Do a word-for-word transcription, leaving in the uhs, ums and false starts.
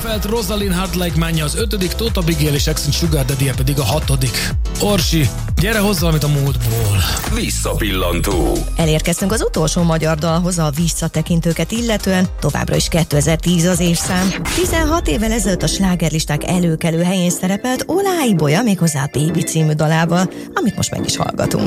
Felt, Rosalind Hard Like Manya az ötödik, Tóth Abigail és Exxon Sugar Daddy pedig a hatodik. Orsi, gyere hozzá valamit a múltból. Visszapillantó. Elérkeztünk az utolsó magyar dalhoz, a visszatekintőket illetően, továbbra is kétezer-tíz az évszám. tizenhat évvel ezelőtt a slágerlisták előkelő helyén szerepelt Oláh Ibolya, méghozzá a Baby című dalával, amit most meg is hallgatunk.